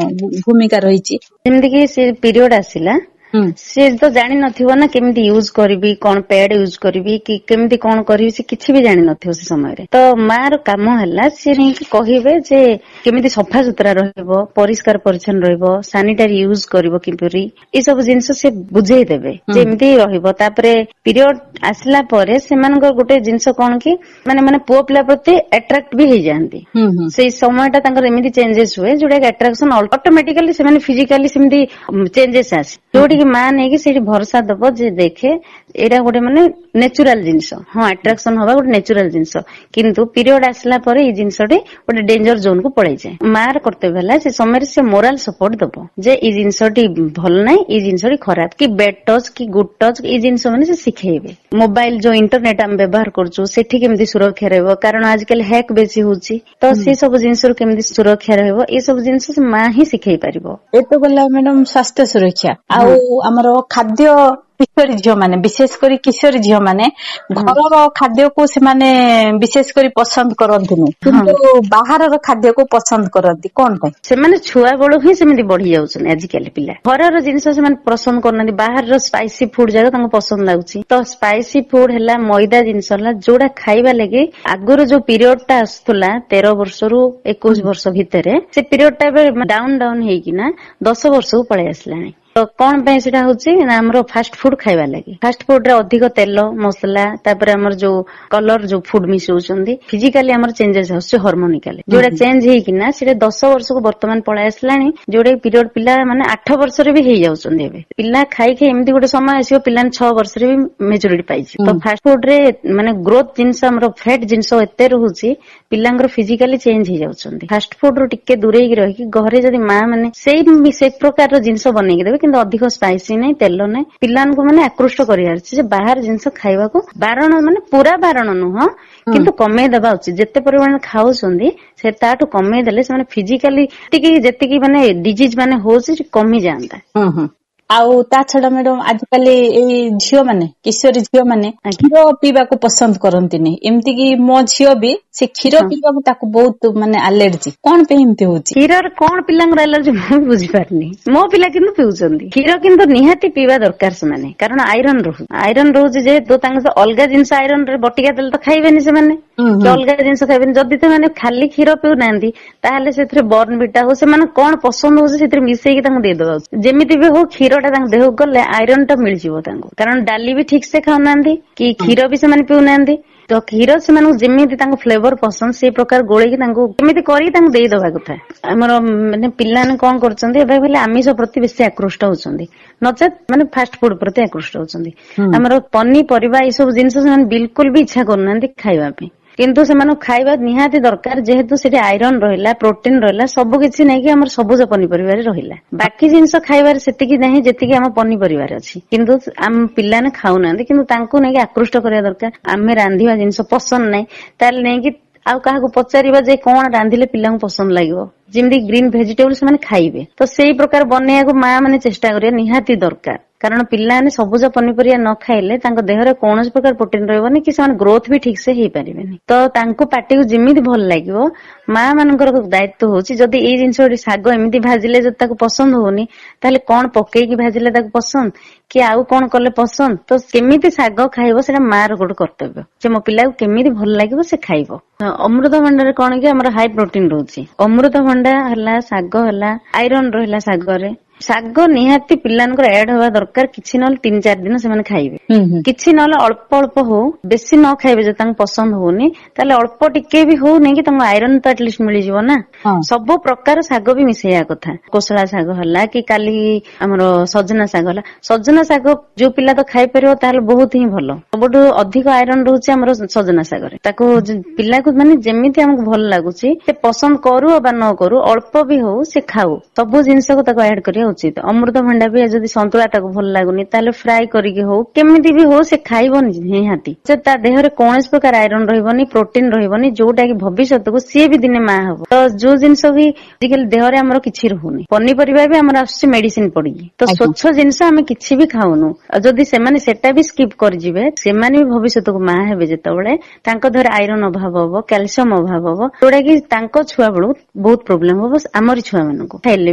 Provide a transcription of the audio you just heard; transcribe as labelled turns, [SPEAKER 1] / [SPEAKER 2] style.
[SPEAKER 1] ଭୂମିକା ରହିଛି?
[SPEAKER 2] ଯେମିତି କି ସେ ପିରିୟଡ ଆସିଲା ସେ ତ ଜାଣି ନଥିବ ନା କେମିତି ୟୁଜ କରିବି, କଣ ପ୍ୟାଡ୍ ୟୁଜ କରିବି କି କେମିତି କଣ କରିବି, ସେ କିଛି ବି ଜାଣି ନଥିବ ସେ ସମୟରେ। ତ ମା ର କାମ ହେଲା ସେ ନେଇକି କହିବେ ଯେ କେମିତି ସଫାସୁତୁରା ରହିବ, ପରିଷ୍କାର ପରିଚ୍ଛନ୍ନ ରହିବ, ସାନିଟାରୀ ୟୁଜ କରିବ କିପରି, ଏ ସବୁ ଜିନିଷ ସେ ବୁଝେଇ ଦେବେ ଯେ ଏମିତି ରହିବ। ତାପରେ ପିରିୟଡ ଆସିଲା ପରେ ସେମାନଙ୍କର ଗୋଟେ ଜିନିଷ କଣ କି ମାନେ ପୁଅ ପିଲା ପ୍ରତି ଆଟ୍ରାକ୍ଟ ବି ହେଇଯାଆନ୍ତି। ସେଇ ସମୟଟା ତାଙ୍କର ଏମିତି ଚେଞ୍ଜେସ ହୁଏ ଯୋଉଟା କି ଆଟ୍ରାକ୍ସନ ଅଟୋମେଟିକାଲି ସେମାନେ ଫିଜିକାଲି ସେମିତି ଚେଞ୍ଜେସ ଆସେ, ଯୋଉଠିକି ମା ନେଇକି ସେଇଠି ଭରସା ଦବ ଯେ ଦେଖେ ଏଇଟା ଗୋଟେ ମାନେ ନେଚୁରାଲ ଜିନିଷ। ହଁ, ଆଟ୍ରାକ୍ସନ ହବା ଗୋଟେ ନେଚୁରାଲ ଜିନିଷ, କିନ୍ତୁ ପିରିୟଡ ଆସିଲା ପରେ ଏଇ ଜିନିଷଟି ଗୋଟେ ଡେଞ୍ଜର ଜୋନ କୁ ପଳେଇଯାଏ। ମା ର କର୍ତ୍ତବ୍ୟ ହେଲା ସେ ସମୟରେ ସେ ମୋରାଲ ସପୋର୍ଟ ଦବ ଯେ ଏଇ ଜିନିଷଟି ଭଲ ନାହିଁ, ଏଇ ଜିନିଷଟି ଖରାପ, କି ବେଡ୍ ଟଚ୍ କି ଗୁଡ୍ ଟଚ୍, ଏଇ ଜିନିଷ ମାନେ ସେ ଶିଖେଇବେ। ମୋବାଇଲ ଯୋଉ ଇଣ୍ଟରନେଟ ଆମେ ବ୍ୟବହାର କରୁଛୁ ସେଠି କେମିତି ସୁରକ୍ଷା ରହିବ, କାରଣ ଆଜିକାଲି ହ୍ୟାକ୍ ବେଶୀ ହଉଛି, ତ ସେ ସବୁ ଜିନିଷରୁ କେମିତି ସୁରକ୍ଷା ରହିବ, ଏ ସବୁ ଜିନିଷ ସେ ମା ହିଁ ଶିଖେଇ ପାରିବ।
[SPEAKER 1] ଏ ତ ଗଲା ମ୍ୟାଡାମ ସ୍ୱାସ୍ଥ୍ୟ ସୁରକ୍ଷା। ଆଉ ଆମର ଖାଦ୍ୟ କିଶୋରୀ ଝିଅ ମାନେ, ବିଶେଷ କରି କିଶୋରୀ ଝିଅ ମାନେ ଘରର ଖାଦ୍ୟକୁ ସେମାନେ ବିଶେଷ କରି ପସନ୍ଦ କରନ୍ତିନି, କିନ୍ତୁ ବାହାରର ଖାଦ୍ୟକୁ ପସନ୍ଦ କରନ୍ତି, କଣ ପାଇଁ?
[SPEAKER 2] ସେମାନେ ଛୁଆ ବେଳୁ ହିଁ ସେମିତି ବଢି ଯାଉଛନ୍ତି। ଆଜିକାଲି ପିଲା ଘରର ଜିନିଷ ସେମାନେ ପସନ୍ଦ କରୁନାହାନ୍ତି, ବାହାରର ସ୍ପାଇସି ଫୁଡ ଯାକ ତାଙ୍କୁ ପସନ୍ଦ ଲାଗୁଛି। ତ ସ୍ପାଇସି ଫୁଡ ହେଲା, ମଇଦା ଜିନିଷ ହେଲା, ଯୋଉଟା ଖାଇବା ଲାଗି ଆଗରୁ ଯୋଉ ପିରିୟଡ ଟା ଆସୁଥିଲା 13 ବର୍ଷରୁ 21 ବର୍ଷ ଭିତରେ, ସେ ପିରିୟଡ ଟା ଏବେ ଡାଉନ ହେଇକିନା 10 ବର୍ଷକୁ ପଳେଇ ଆସିଲାଣି। ତ କଣ ପାଇଁ ସେଟା ହଉଛି ନା ଆମର ଫାଷ୍ଟ ଫୁଡ ଖାଇବା ଲାଗି। ଫାଷ୍ଟ ଫୁଡ ରେ ଅଧିକ ତେଲ ମସଲା, ତାପରେ ଆମର ଯୋଉ କଲର ଯୋଉ ଫୁଡ ମିଶଉଛନ୍ତି, ଫିଜିକାଲି ଆମର ଚେଞ୍ଜେସ ଆସୁଛି ହରମୋନିକାଲି, ଯୋଉଟା ଚେଞ୍ଜ ହେଇକିନା ସେଟା 10 ବର୍ଷକୁ ବର୍ତ୍ତମାନ ପଳେଇ ଆସିଲାଣି, ଯୋଉଟା ପିରିୟଡ ପିଲା ମାନେ 8 ବର୍ଷରେ ବି ହେଇଯାଉଛନ୍ତି। ଏବେ ପିଲା ଖାଇ ଏମିତି ଗୋଟେ ସମୟ ଆସିବ ପିଲାମାନେ 6 ବର୍ଷରେ ବି ମେଚୁରିଟି ପାଇଯିବ। ତ ଫାଷ୍ଟ ଫୁଡ ରେ ମାନେ ଗ୍ରୋଥ ଜିନିଷ, ଆମର ଫ୍ୟାଟ ଜିନିଷ ଏତେ ରହୁଛି, ପିଲାଙ୍କର ଫିଜିକାଲି ଚେଞ୍ଜ ହେଇଯାଉଛନ୍ତି। ଫାଷ୍ଟ ଫୁଡ ରୁ ଟିକେ ଦୂରେଇକି ରହିକି ଘରେ ଯଦି ମା ମାନେ ସେଇ ପ୍ରକାରର ଜିନିଷ ବନେଇକି ଦେବେ, କିନ୍ତୁ ଅଧିକ ସ୍ପାଇସି ନାହିଁ, ତେଲ ନାହିଁ, ପିଲାମାନଙ୍କୁ ମାନେ ଆକୃଷ୍ଟ କରିବାର ଅଛି ଯେ ବାହାର ଜିନିଷ ଖାଇବାକୁ ବାରଣ, ମାନେ ପୁରା ବାରଣ ନୁହଁ, କିନ୍ତୁ କମେଇ ଦେବା ଉଚିତ। ଯେତେ ପରିମାଣରେ ଖାଉଛନ୍ତି ସେ ତାଠୁ କମେଇ ଦେଲେ ସେମାନେ ଫିଜିକାଲି ଯେତିକି ମାନେ ଡିଜିଜ ମାନେ ହଉଛି କମି ଯାଆନ୍ତା।
[SPEAKER 1] ଆଉ ତା ଛଡା ମ୍ୟାଡାମ ଆଜିକାଲି ଏଇ ଝିଅ ମାନେ, କିଶୋରୀ ଝିଅ ମାନେ କ୍ଷୀର ପିଇବାକୁ ପସନ୍ଦ କରନ୍ତିନି। ଏମିତି କି ମୋ ଝିଅ ବି ସେ କ୍ଷୀର ପିଇବାକୁ ତାକୁ ବହୁତ ମାନେ ଆଲର୍ଜି। କଣ ପାଇଁ ଏମିତି ହଉଛି?
[SPEAKER 2] କ୍ଷୀରରେ କଣ ପିଲାଙ୍କର ଆଲର୍ଜି ମୁଁ ବୁଝିପାରୁନି। ମୋ ପିଲା କିନ୍ତୁ ପିଉଛନ୍ତି କ୍ଷୀର, କିନ୍ତୁ ନିହାତି ପିଇବା ଦରକାର ସେମାନେ, କାରଣ ଆଇରନ ରହୁଛି ଯେହେତୁ ତାଙ୍କ ଅଲଗା ଜିନିଷ ଆଇରନ ରେ ବଟିକା ଦେଲେ ତ ଖାଇବେନି ସେମାନେ, କି ଅଲଗା ଜିନିଷ ଖାଇବେନି। ଯଦି ସେମାନେ ଖାଲି କ୍ଷୀର ପିଉନାହାନ୍ତି ତାହେଲେ ସେଥିରେ ବର୍ନଭିଟା ହଉ, ସେମାନେ କଣ ପସନ୍ଦ ହଉଛି ସେଥିରେ ମିଶେଇକି ତାଙ୍କୁ ଦେଇଦବା ଉଚିତ। ଯେମିତି ବି ହଉ କ୍ଷୀରଟା ତାଙ୍କ ଦେହକୁ ଗଲେ ଆଇରନ ଟା ମିଳିଯିବ ତାଙ୍କୁ, କାରଣ ଡାଲି ବି ଠିକ ସେ ଖାଉନାହାନ୍ତି, କି କ୍ଷୀର ବି ସେମାନେ ପିଉନାହାନ୍ତି। ତ କ୍ଷୀର ସେମାନଙ୍କୁ ଯେମିତି ତାଙ୍କୁ ଫ୍ଲେଭର ପସନ୍ଦ ସେଇ ପ୍ରକାର ଗୋଳେଇକି ତାଙ୍କୁ କେମିତି କରିକି ତାଙ୍କୁ ଦେଇଦବା କଥା। ଆମର ମାନେ ପିଲାମାନେ କଣ କରୁଛନ୍ତି ଏବେ କହିଲେ ଆମିଷ ପ୍ରତି ବେଶୀ ଆକୃଷ୍ଟ ହଉଛନ୍ତି, ନଚେତ ମାନେ ଫାଷ୍ଟ ଫୁଡ ପ୍ରତି ଆକୃଷ୍ଟ ହଉଛନ୍ତି। ଆମର ପନିପରିବା ଏଇ ସବୁ ଜିନିଷ ସେମାନେ ବିଲକୁଲ ବି ଇଚ୍ଛା କରୁନାହାନ୍ତି ଖାଇବା ପାଇଁ, କିନ୍ତୁ ସେମାନଙ୍କୁ ଖାଇବା ନିହାତି ଦରକାର, ଯେହେତୁ ସେଠି ଆଇରନ ରହିଲା, ପ୍ରୋଟିନ ରହିଲା, ସବୁ କିଛି ନେଇକି ଆମର ସବୁଜ ପନିପରିବାରେ ରହିଲା। ବାକି ଜିନିଷ ଖାଇବାରେ ସେତିକି ନାହିଁ ଯେତିକି ଆମ ପନିପରିବାରେ ଅଛି, କିନ୍ତୁ ଆମ ପିଲାମାନେ ଖାଉନାହାନ୍ତି। କିନ୍ତୁ ତାଙ୍କୁ ନେଇକି ଆକୃଷ୍ଟ କରିବା ଦରକାର। ଆମେ ରାନ୍ଧିବା ଜିନିଷ ପସନ୍ଦ ନାହିଁ ତାହେଲେ ନେଇକି ଆଉ କାହାକୁ ପଚାରିବା ଯେ କଣ ରାନ୍ଧିଲେ ପିଲାଙ୍କୁ ପସନ୍ଦ ଲାଗିବ, ଯେମିତି ଗ୍ରୀନ ଭେଜିଟେବୁଲ ସେମାନେ ଖାଇବେ, ତ ସେଇ ପ୍ରକାର ବନେଇବାକୁ ମା ମାନେ ଚେଷ୍ଟା କରିବା ନିହାତି ଦରକାର। କାରଣ ପିଲାମାନେ ସବୁଜ ପନିପରିବା ନ ଖାଇଲେ ତାଙ୍କ ଦେହରେ କୌଣସି ପ୍ରକାର ପ୍ରୋଟିନ ରହିବନି, କି ସେମାନେ ଗ୍ରୋଥ ବି ଠିକ ସେ ହେଇପାରିବେନି। ତ ତାଙ୍କୁ ପାଟିକୁ ଯେମିତି ଭଲ ଲାଗିବ, ମା ମାନଙ୍କର ଦାୟିତ୍ୱ ହଉଛି ଯଦି ଏଇ ଜିନିଷ ଶାଗ ଏମିତି ଭାଜିଲେ ଯଦି ତାକୁ ପସନ୍ଦ ହଉନି, ତାହେଲେ କଣ ପକେଇକି ଭାଜିଲେ ତାକୁ ପସନ୍ଦ, କି ଆଉ କଣ କଲେ ପସନ୍ଦ, ତ କେମିତି ଶାଗ ଖାଇବ ସେଇଟା ମା ର ଗୋଟେ କର୍ତ୍ତବ୍ୟ, ଯେ ମୋ ପିଲାକୁ କେମିତି ଭଲ ଲାଗିବ ସେ ଖାଇବ। ଅମୃତଭଣ୍ଡାରେ କଣ କି ଆମର ହାଇ ପ୍ରୋଟିନ ରହୁଛି। ଅମୃତଭଣ୍ଡା ହେଲା, ଶାଗ ହେଲା, ଆଇରନ ରହିଲା ଶାଗରେ। ଶାଗ ନିହାତି ପିଲାମାନଙ୍କର ଆଡ ହବା ଦରକାର, କିଛି ନହେଲେ 3-4 ଦିନ ସେମାନେ ଖାଇବେ। କିଛି ନହେଲେ ଅଳ୍ପ ଅଳ୍ପ ହଉ, ବେଶୀ ନ ଖାଇବେ। ଯଦି ତାଙ୍କୁ ପସନ୍ଦ ହଉନି ତାହେଲେ ଅଳ୍ପ ଟିକେ ବି ହଉନି କି ତାଙ୍କୁ ଆଇରନ ତ ଆଟଲିଷ୍ଟ ମିଳିଯିବ ନା। ସବୁ ପ୍ରକାର ଶାଗ ବି ମିଶେଇବା କଥା। କୋଶଳା ଶାଗ ହେଲା କି କାଲି ଆମର ସଜନା ଶାଗ ହେଲା, ସଜନା ଶାଗ ଯୋଉ ପିଲା ତ ଖାଇପାରିବ ତାହେଲେ ବହୁତ ହିଁ ଭଲ। ସବୁଠୁ ଅଧିକ ଆଇରନ ରହୁଛି ଆମର ସଜନା ଶାଗରେ। ତାକୁ ପିଲାକୁ ମାନେ ଯେମିତି ଆମକୁ ଭଲ ଲାଗୁଛି ସେ ପସନ୍ଦ କରୁ ବା ନ କରୁ, ଅଳ୍ପ ବି ହଉ ସେ ଖାଉ, ସବୁ ଜିନିଷକୁ ତାକୁ ଆଡ କରିବା ଉଚିତ। ଅମୃତଭଣ୍ଡା ବି ଯଦି ସନ୍ତୁଳା ତାକୁ ଭଲ ଲାଗୁନି ତାହେଲେ ଫ୍ରାଏ କରିକି ହଉ, କେମିତି ବି ହଉ ସେ ଖାଇବନି ନିହାତି। ସେ ତା ଦେହରେ କୌଣସି ପ୍ରକାର ଆଇରନ ରହିବନି, ପ୍ରୋଟିନ ରହିବନି, ଯୋଉଟା କି ଭବିଷ୍ୟତକୁ ସିଏ ବି ଦିନେ ମା ହବ। ତ ଯୋଉ ଜିନିଷ ବି ଆଜିକାଲି ଦେହରେ ଆମର କିଛି ରହୁନି, ପନିପରିବା ବି ଆମର ଆସୁଛି ମେଡିସିନ ପଡିକି, ତ ସ୍ୱଚ୍ଛ ଜିନିଷ ଆମେ କିଛି ବି ଖାଉନୁ। ଆଉ ଯଦି ସେମାନେ ସେଟା ବି ସ୍କିପ୍ କରିଯିବେ, ସେମାନେ ବି ଭବିଷ୍ୟତକୁ ମା ହେବେ ଯେତେବେଳେ ତାଙ୍କ ଦେହରେ ଆଇରନ ଅଭାବ ହବ, କ୍ୟାଲସିୟମ ଅଭାବ ହବ, ଯୋଉଟା କି ତାଙ୍କ ଛୁଆ ବେଳକୁ ବହୁତ ପ୍ରୋବ୍ଲେମ ହବ ଆମରି ଛୁଆ ମାନଙ୍କୁ। ଖାଇଲେ